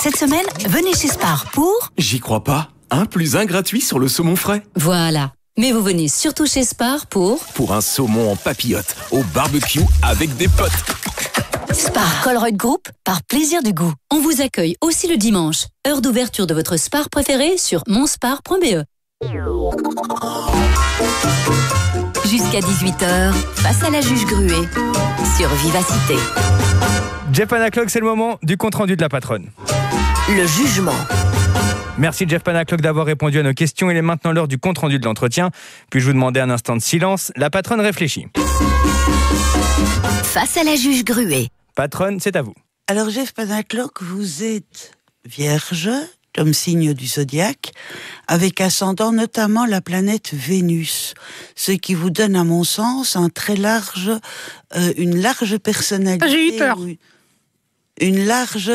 Cette semaine, venez chez Spar pour... J'y crois pas. 1 + 1 gratuit sur le saumon frais. Voilà. Mais vous venez surtout chez Spar pour... Pour un saumon en papillote, au barbecue avec des potes. Spar Colruyt Group, par plaisir du goût. On vous accueille aussi le dimanche. Heure d'ouverture de votre Spar préféré sur monspar.be. Jusqu'à 18h, face à la juge Gruet, sur Vivacité. Jeff Panaclock, c'est le moment du compte-rendu de la patronne. Le jugement. Merci Jeff Panaclock d'avoir répondu à nos questions. Il est maintenant l'heure du compte-rendu de l'entretien. Puis-je vous demander un instant de silence? La patronne réfléchit. Face à la juge Gruet. Patronne, c'est à vous. Alors Jeff Panaclock, vous êtes vierge, comme signe du zodiaque, avec ascendant notamment la planète Vénus, ce qui vous donne à mon sens une large personnalité. J'ai eu peur. Une large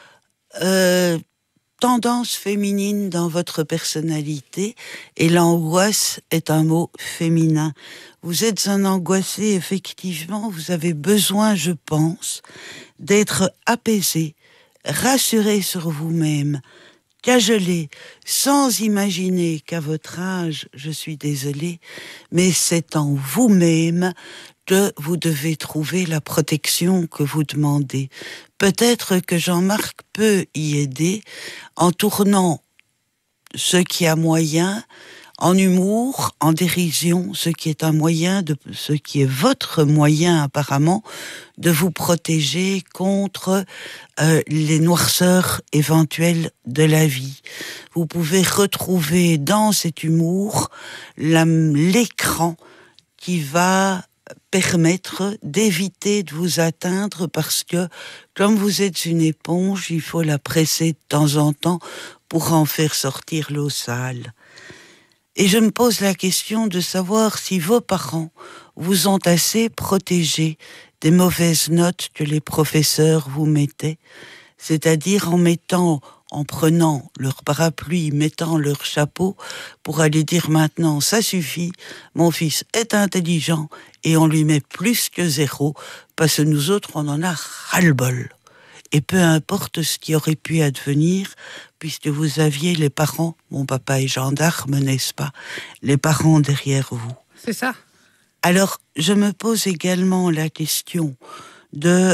tendance féminine dans votre personnalité, et l'angoisse est un mot féminin. Vous êtes un angoissé, effectivement, vous avez besoin, je pense, d'être apaisé, rassuré sur vous-même, cajolé, sans imaginer qu'à votre âge, je suis désolée, mais c'est en vous-même que vous devez trouver la protection que vous demandez. Peut-être que Jean-Marc peut y aider en tournant ce qui a moyen en humour, en dérision, ce qui est votre moyen apparemment de vous protéger contre les noirceurs éventuelles de la vie. Vous pouvez retrouver dans cet humour l'écran qui va permettre d'éviter de vous atteindre, parce que comme vous êtes une éponge, il faut la presser de temps en temps pour en faire sortir l'eau sale. Et je me pose la question de savoir si vos parents vous ont assez protégé des mauvaises notes que les professeurs vous mettaient, c'est-à-dire en prenant leur parapluie, mettant leur chapeau pour aller dire maintenant ça suffit, mon fils est intelligent et on lui met plus que 0 parce que nous autres on en a ras-le-bol. Et peu importe ce qui aurait pu advenir, puisque vous aviez les parents, mon papa est gendarme, n'est-ce pas, les parents derrière vous. C'est ça. Alors, je me pose également la question des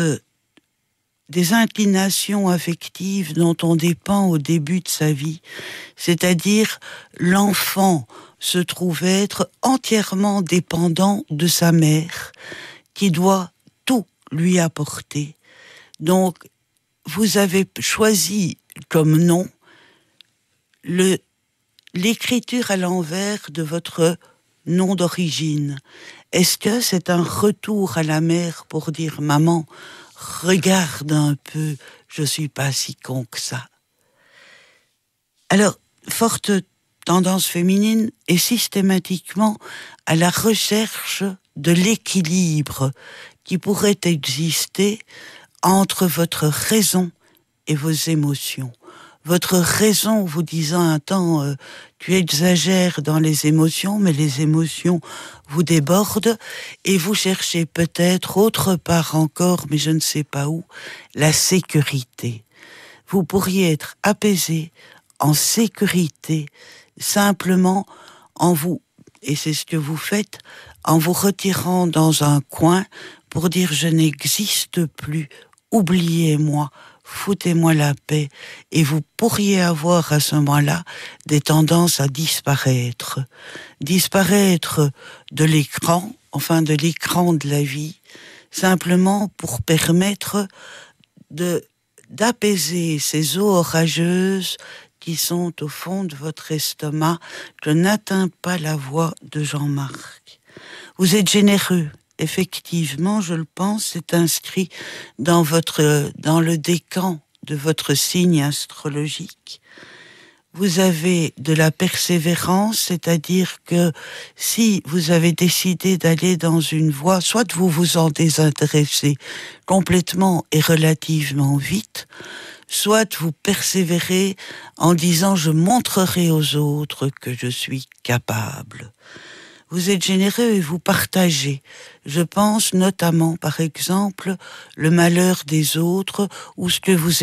inclinations affectives dont on dépend au début de sa vie. C'est-à-dire, l'enfant se trouve être entièrement dépendant de sa mère, qui doit tout lui apporter. Donc, vous avez choisi comme nom l'écriture à l'envers de votre nom d'origine. Est-ce que c'est un retour à la mère pour dire « Maman, regarde un peu, je suis pas si con que ça ». Alors, forte tendance féminine est systématiquement à la recherche de l'équilibre qui pourrait exister entre votre raison et vos émotions. Votre raison vous disant un temps tu exagères dans les émotions, mais les émotions vous débordent et vous cherchez peut-être autre part encore, mais je ne sais pas où, la sécurité. Vous pourriez être apaisé, en sécurité, simplement en vous, et c'est ce que vous faites, en vous retirant dans un coin pour dire je n'existe plus, oubliez-moi, foutez-moi la paix, et vous pourriez avoir à ce moment-là des tendances à disparaître. Disparaître de l'écran, enfin de l'écran de la vie, simplement pour permettre d'apaiser ces eaux orageuses qui sont au fond de votre estomac, que n'atteint pas la voix de Jean-Marc. Vous êtes généreux. Effectivement, je le pense, c'est inscrit dans le décan de votre signe astrologique. Vous avez de la persévérance, c'est-à-dire que si vous avez décidé d'aller dans une voie, soit vous vous en désintéressez complètement et relativement vite, soit vous persévérez en disant « je montrerai aux autres que je suis capable ». Vous êtes généreux et vous partagez. Je pense notamment, par exemple, le malheur des autres ou ce que vous